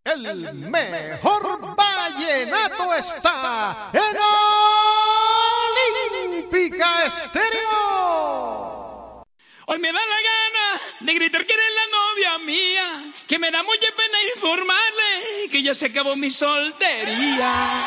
El mejor vallenato está en Olímpica Estéreo. Hoy me da la gana de gritar que eres la novia mía, que me da mucha pena informarle que ya se acabó mi soltería.